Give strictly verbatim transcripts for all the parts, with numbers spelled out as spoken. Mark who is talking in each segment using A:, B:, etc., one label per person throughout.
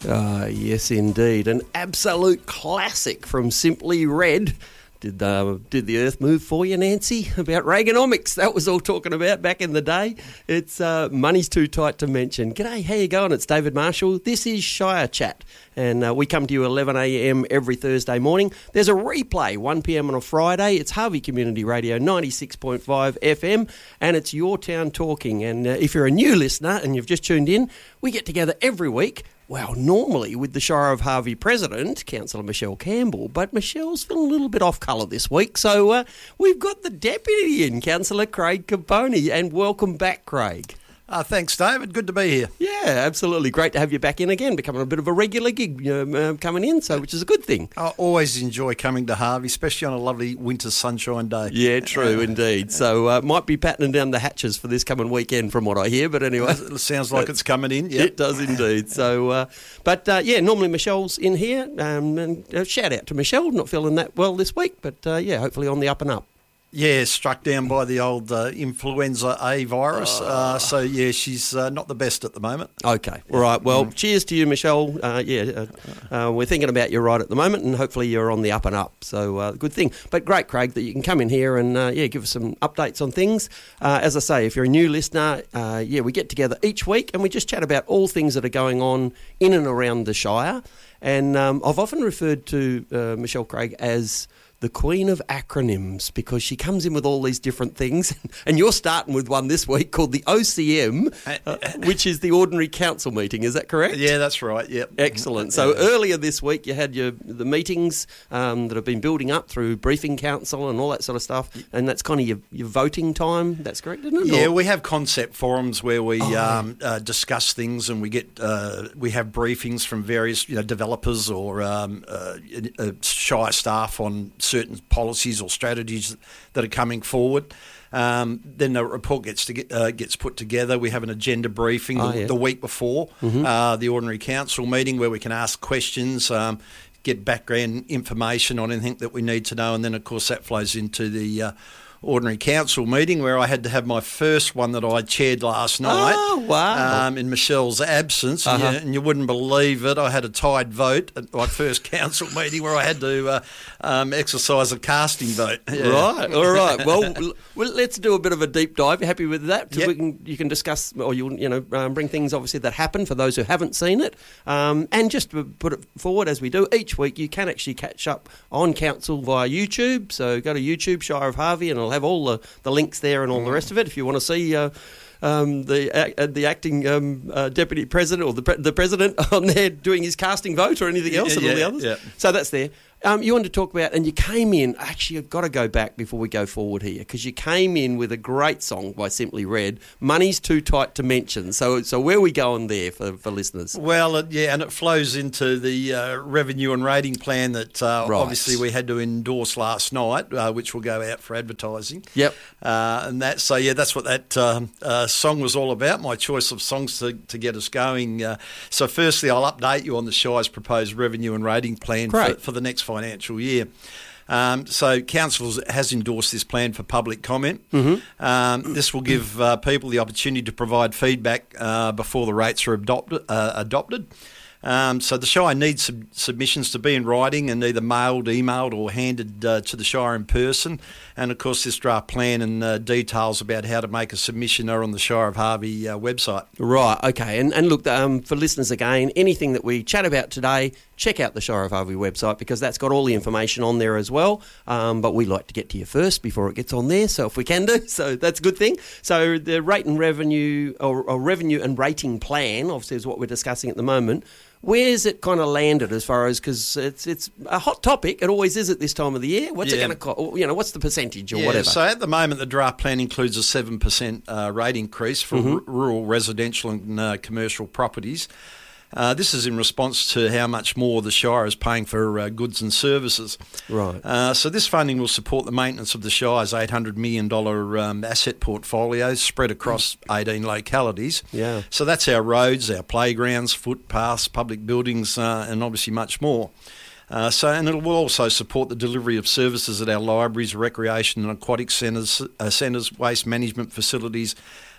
A: Uh, yes, indeed. An absolute classic from Simply Red. Did the, did the earth move for you, Nancy? About Reaganomics. That was all talking about back in the day. It's uh, Money's Too Tight to Mention. G'day, how you going? It's David Marshall. This is Shire Chat. And uh, we come to you eleven a m every Thursday morning. There's a replay, one p m on a Friday. It's Harvey Community Radio, ninety-six point five F M. And it's Your Town Talking. And uh, if you're a new listener and you've just tuned in, we get together every week. Well, normally with the Shire of Harvey President, Councillor Michelle Campbell, but Michelle's feeling a little bit off colour this week, so uh, we've got the Deputy in, Councillor Craig Capone, and welcome back, Craig.
B: Uh, thanks, David. Good to be here.
A: Yeah, absolutely. Great to have you back in again, becoming a bit of a regular gig um, uh, coming in, so which is a good thing.
B: I always enjoy coming to Harvey, especially on a lovely winter sunshine day.
A: Yeah, true, uh, indeed. So uh, might be patterning down the hatches for this coming weekend from what I hear, but anyway.
B: It sounds like it's coming in, yeah.
A: It does indeed. So, uh, But, uh, yeah, normally Michelle's in here, um, and uh, shout out to Michelle, not feeling that well this week, but, uh, yeah, hopefully on the up and up.
B: Yeah, struck down by the old uh, influenza A virus. Oh. Uh, so, yeah, she's uh, not the best at the moment.
A: Okay. All right. Well, mm. cheers to you, Michelle. Uh, yeah, uh, uh, we're thinking about you right at the moment, and hopefully you're on the up and up. So, uh, good thing. But great, Craig, that you can come in here and, uh, yeah, give us some updates on things. Uh, as I say, if you're a new listener, uh, yeah, we get together each week and we just chat about all things that are going on in and around the Shire. And um, I've often referred to uh, Michelle Craig as the Queen of Acronyms, because she comes in with all these different things, and you're starting with one this week called the O C M, uh, which is the Ordinary Council Meeting. Is that correct?
B: Yeah, that's right. Yep.
A: Excellent. So yeah. Earlier this week you had your the meetings um, that have been building up through Briefing Council and all that sort of stuff, and that's kind of your, your voting time. That's correct, isn't it?
B: Yeah,
A: or?
B: we have concept forums where we oh, um, uh, discuss things, and we get uh, we have briefings from various you know developers or um, uh, uh, Shire staff on certain policies or strategies that are coming forward. Um, then the report gets to get, uh, gets put together. We have an agenda briefing
A: oh,
B: the,
A: yeah.
B: the week before
A: mm-hmm.
B: uh, the Ordinary Council meeting, where we can ask questions, um, get background information on anything that we need to know, and then of course that flows into the uh, Ordinary Council meeting, where I had to have my first one that I chaired last night.
A: Oh, wow.
B: Um, in Michelle's absence,
A: uh-huh.
B: and, you, and you wouldn't believe it. I had a tied vote at my first council meeting where I had to uh, um, exercise a casting vote.
A: Yeah. Right, all right. Well, well, let's do a bit of a deep dive. You happy with that?
B: Yep.
A: We can, you can discuss, or you you know, um, bring things obviously that happen for those who haven't seen it, um, and just to put it forward as we do each week. You can actually catch up on council via YouTube. So go to YouTube, Shire of Harvey, and I'll have all the, the links there and all the rest of it if you want to see uh, um, the uh, the acting um, uh, deputy president or the pre- the president on there doing his casting vote or anything else
B: yeah,
A: and
B: yeah,
A: all the others.
B: Yeah.
A: So that's there. Um, you wanted to talk about, and you came in, actually I've got to go back before we go forward here, because you came in with a great song by Simply Red, Money's Too Tight to Mention. So so where are we going there for, for listeners?
B: Well, uh, yeah, and it flows into the uh, revenue and rating plan that uh,
A: right.
B: obviously we had to endorse last night, uh, which will go out for advertising.
A: Yep.
B: Uh, and that, so yeah, that's what that um, uh, song was all about, my choice of songs to, to get us going. Uh, so firstly, I'll update you on the Shire's proposed revenue and rating plan for, for the next financial year. Um, so Council has endorsed this plan for public comment.
A: Mm-hmm.
B: Um, this will give uh, people the opportunity to provide feedback uh, before the rates are adopted. Uh, adopted. Um, so the Shire needs sub- submissions to be in writing and either mailed, emailed or handed uh, to the Shire in person. And, of course, this draft plan and uh, details about how to make a submission are on the Shire of Harvey uh, website.
A: Right, okay. And, and look, um, for listeners again, anything that we chat about today, check out the Shire of Harvey website, because that's got all the information on there as well. Um, but we like to get to you first before it gets on there, so if we can do, so that's a good thing. So the rate and revenue, or, or revenue and rating plan, obviously is what we're discussing at the moment. Where's it kind of landed as far as, because it's it's a hot topic, it always is at this time of the year. What's yeah. it going to cost? You know, what's the percentage or
B: yeah,
A: whatever?
B: So at the moment, the draft plan includes a seven percent uh, rate increase for
A: mm-hmm.
B: r- rural residential and uh, commercial properties. Uh, this is in response to how much more the Shire is paying for uh, goods and services.
A: Right.
B: Uh, so this funding will support the maintenance of the Shire's eight hundred million dollars um, asset portfolio spread across eighteen localities.
A: Yeah.
B: So that's our roads, our playgrounds, footpaths, public buildings, uh, and obviously much more. Uh, so, and it will also support the delivery of services at our libraries, recreation and aquatic centres, uh, centres, waste management facilities,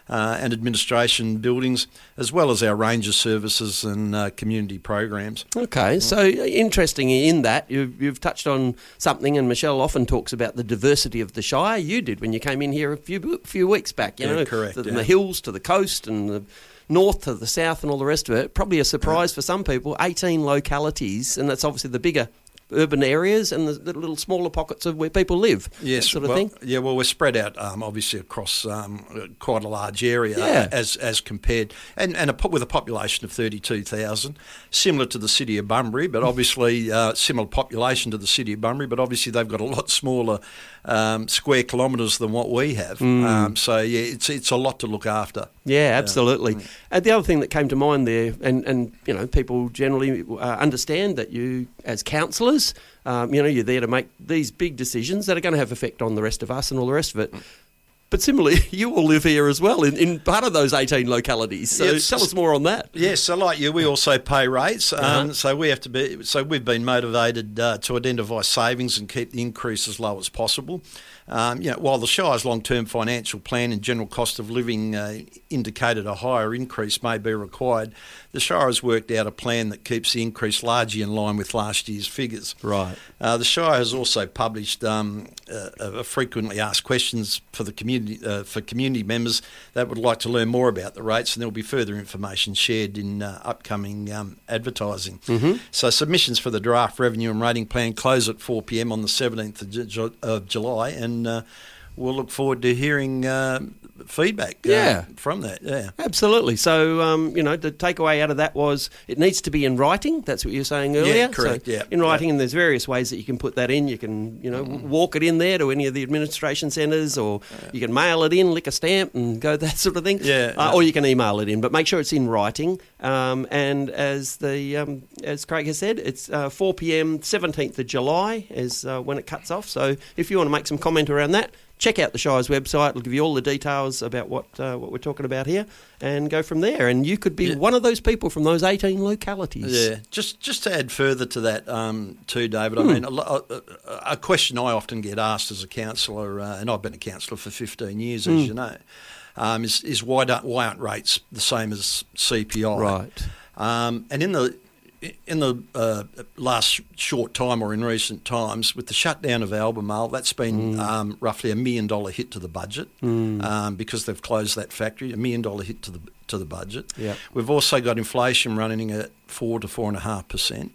B: uh, and administration buildings, as well as our ranger services and uh, community programs.
A: Okay, so interesting in that, you've, you've touched on something, and Michelle often talks about the diversity of the Shire. You did when you came in here a few few weeks back, you
B: yeah,
A: know,
B: correct,
A: the,
B: yeah.
A: the hills to the coast and the north to the south and all the rest of it. Probably a surprise for some people, eighteen localities, and that's obviously the bigger urban areas and the, the little smaller pockets of where people live,
B: yes,
A: that sort of
B: well,
A: thing.
B: Yeah, well, we're spread out, um, obviously, across um, quite a large area
A: Yeah.
B: as as compared, and, and a, po- with a population of thirty-two thousand, similar to the city of Bunbury, but obviously uh, similar population to the city of Bunbury, but obviously they've got a lot smaller um, square kilometres than what we have.
A: Mm.
B: Um, so, yeah, it's it's a lot to look after.
A: Yeah, absolutely.
B: Mm.
A: And the other thing that came to mind there, and, and you know, people generally uh, understand that you, as councillors, um, you know, you're there to make these big decisions that are going to have effect on the rest of us and all the rest of it. But similarly, you all live here as well in, in part of those eighteen localities. So
B: Yes.
A: tell us more on that.
B: Yes, so like you, we also pay rates. Um,
A: Uh-huh.
B: So we have to be. So we've been motivated uh, to identify savings and keep the increase as low as possible. Um, you know, while the Shire's long-term financial plan and general cost of living uh, indicated a higher increase may be required, the Shire has worked out a plan that keeps the increase largely in line with last year's figures.
A: Right.
B: Uh, the Shire has also published um, uh, uh, frequently asked questions for the community uh, for community members that would like to learn more about the rates, and there will be further information shared in uh, upcoming um, advertising.
A: Mm-hmm.
B: So submissions for the draft revenue and rating plan close at four p m on the seventeenth of, Ju- of July, and uh, we'll look forward to hearing uh, feedback uh,
A: Yeah.
B: from that. Yeah.
A: Absolutely. So, um, you know, the takeaway out of that was it needs to be in writing. That's what you were saying earlier.
B: Yeah, correct,
A: So
B: yeah.
A: in writing,
B: Yeah.
A: and there's various ways that you can put that in. You can, you know, walk it in there to any of the administration centres, or you can mail it in, lick a stamp and go that sort of thing.
B: Yeah,
A: Uh,
B: yeah.
A: Or you can email it in, but make sure it's in writing. Um, and as the um, as Craig has said, it's uh, four p m, seventeenth of July is uh, when it cuts off. So if you want to make some comment around that, check out the Shire's website. It'll give you all the details about what uh, what we're talking about here, and go from there. And you could be
B: Yeah.
A: one of those people from those eighteen localities.
B: Yeah, just just to add further to that, um, too, David.
A: Hmm.
B: I mean, a, lo- a, a question I often get asked as a councillor, uh, and I've been a councillor for fifteen years, as
A: Hmm.
B: you know, um, is, is why don't why aren't rates the same as C P I?
A: Right.
B: Um, and in the in the uh, last short time, or in recent times, with the shutdown of Albemarle, that's been
A: Mm.
B: um, roughly a million dollar hit to the budget
A: Mm.
B: um, because they've closed that factory. A million dollar hit to the to the budget.
A: Yeah.
B: We've also got inflation running at four to four and a half percent.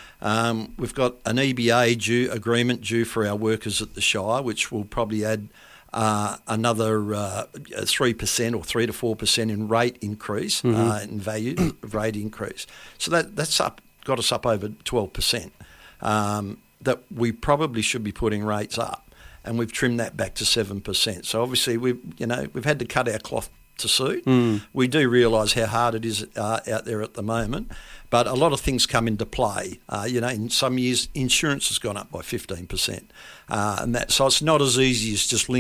B: Um, we've got an E B A due agreement due for our workers at the Shire, which will probably add uh, another uh, three percent or three to four percent in rate increase,
A: Mm-hmm.
B: uh, in value rate increase. So that that's up, got us up over twelve percent. Um, that we probably should be putting rates up, and we've trimmed that back to seven percent. So obviously we've you know we've had to cut our cloth to suit.
A: Mm.
B: We do realise how hard it is uh, out there at the moment, but a lot of things come into play. Uh, you know, in some years insurance has gone up by fifteen percent, uh, and that so it's not as easy as just linking